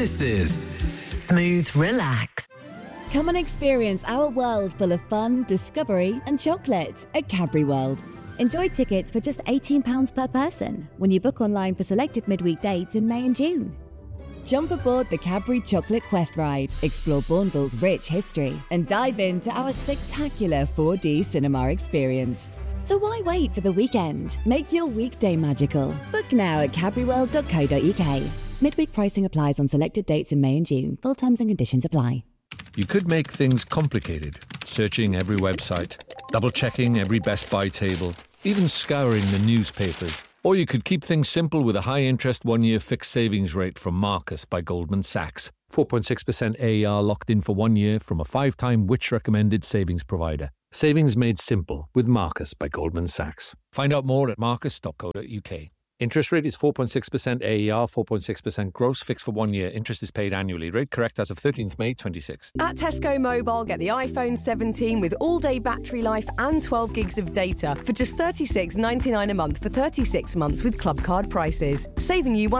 This is Smooth Relax. Come and experience our world full of fun, discovery and chocolate at Cadbury World. Enjoy tickets for just £18 per person when you book online for selected midweek dates in May and June. Jump aboard the Cadbury Chocolate Quest Ride, explore Bourneville's rich history and dive into our spectacular 4D cinema experience. So why wait for the weekend? Make your weekday magical. Book now at cadburyworld.co.uk. Midweek pricing applies on selected dates in May and June. Full terms and conditions apply. You could make things complicated, searching every website, double-checking every Best Buy table, even scouring the newspapers. Or you could keep things simple with a high-interest one-year fixed savings rate from Marcus by Goldman Sachs. 4.6% AER locked in for 1 year from a 5-time Which-recommended savings provider. Savings made simple with Marcus by Goldman Sachs. Find out more at marcus.co.uk. Interest rate is 4.6% AER, 4.6% gross, fixed for 1 year. Interest is paid annually. Rate correct as of 13th May 26. At Tesco Mobile, get the iPhone 17 with all-day battery life and 12 gigs of data for just $36.99 a month for 36 months with Club Card prices, saving you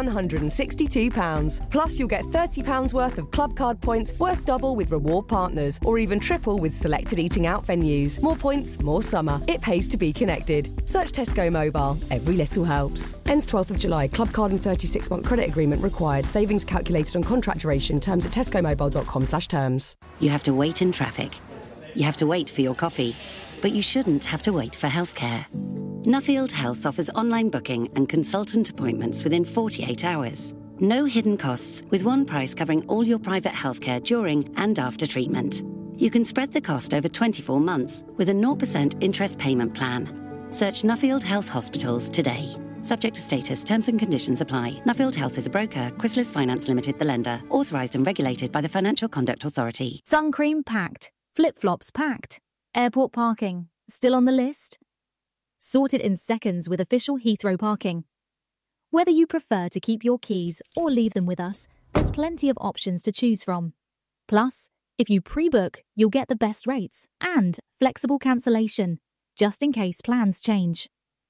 £162. Plus, you'll get £30 worth of Club Card points worth double with reward partners, or even triple with selected eating out venues. More points, more summer. It pays to be connected. Search Tesco Mobile. Every little helps. Ends 12th of July. Club Card and 36-month credit agreement required. Savings calculated on contract duration. Terms at tescomobile.com/terms. You have to wait in traffic. You have to wait for your coffee. But you shouldn't have to wait for healthcare. Nuffield Health offers online booking and consultant appointments within 48 hours. No hidden costs, with one price covering all your private healthcare during and after treatment. You can spread the cost over 24 months with a 0% interest payment plan. Search Nuffield Health Hospitals today. Subject to status, terms and conditions apply. Nuffield Health is a broker. Chrysalis Finance Limited, the lender. Authorised and regulated by the Financial Conduct Authority. Sun cream packed. Flip-flops packed. Airport parking. Still on the list? Sorted in seconds with official Heathrow parking. Whether you prefer to keep your keys or leave them with us, there's plenty of options to choose from. Plus, if you pre-book, you'll get the best rates and flexible cancellation, just in case plans change.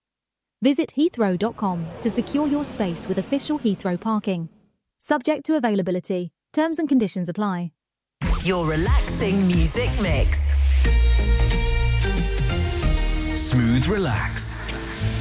Visit heathrow.com to secure your space with official Heathrow parking. Subject to availability. Terms and conditions apply. Your relaxing music mix. Smooth Relax.